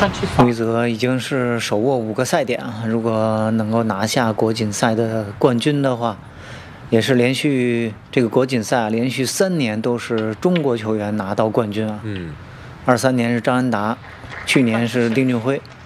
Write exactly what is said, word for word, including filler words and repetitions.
陆一泽已经是手握五个赛点啊，如果能够拿下国锦赛的冠军的话，也是连续这个国锦赛连续三年都是中国球员拿到冠军啊。 嗯， 二三年是张安达，去年是丁俊晖。